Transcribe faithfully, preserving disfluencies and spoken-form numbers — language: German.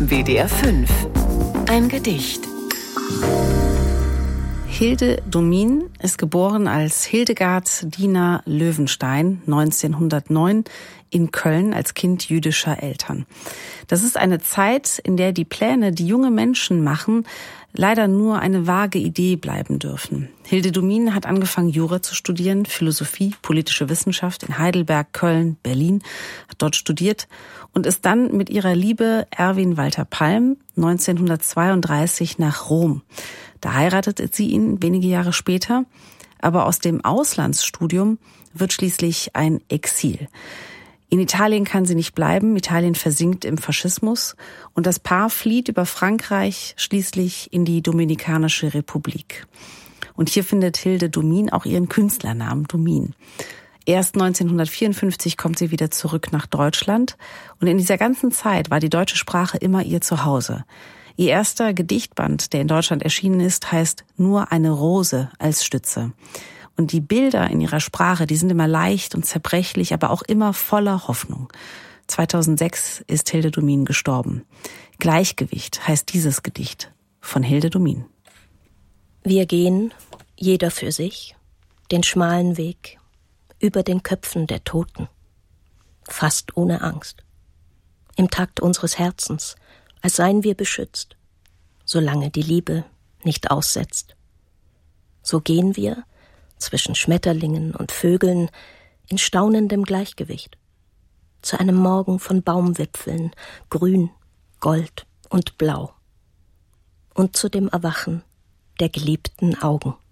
W D R fünf. Ein Gedicht. Hilde Domin ist geboren als Hildegard Dina Löwenstein neunzehnhundertneun in Köln als Kind jüdischer Eltern. Das ist eine Zeit, in der die Pläne, die junge Menschen machen, leider nur eine vage Idee bleiben dürfen. Hilde Domin hat angefangen, Jura zu studieren, Philosophie, politische Wissenschaft in Heidelberg, Köln, Berlin, hat dort studiert und ist dann mit ihrer Liebe Erwin Walter Palm neunzehnhundertzweiunddreißig nach Rom. Da heiratet sie ihn wenige Jahre später, aber aus dem Auslandsstudium wird schließlich ein Exil. In Italien kann sie nicht bleiben, Italien versinkt im Faschismus und das Paar flieht über Frankreich schließlich in die Dominikanische Republik. Und hier findet Hilde Domin auch ihren Künstlernamen Domin. Erst neunzehnhundertvierundfünfzig kommt sie wieder zurück nach Deutschland und in dieser ganzen Zeit war die deutsche Sprache immer ihr Zuhause. Ihr erster Gedichtband, der in Deutschland erschienen ist, heißt Nur eine Rose als Stütze. Und die Bilder in ihrer Sprache, die sind immer leicht und zerbrechlich, aber auch immer voller Hoffnung. zweitausendsechs ist Hilde Domin gestorben. Gleichgewicht heißt dieses Gedicht von Hilde Domin. Wir gehen, jeder für sich, den schmalen Weg über den Köpfen der Toten, fast ohne Angst, im Takt unseres Herzens, als seien wir beschützt, solange die Liebe nicht aussetzt. So gehen wir zwischen Schmetterlingen und Vögeln in staunendem Gleichgewicht, zu einem Morgen von Baumwipfeln, grün, gold und blau, und zu dem Erwachen der geliebten Augen.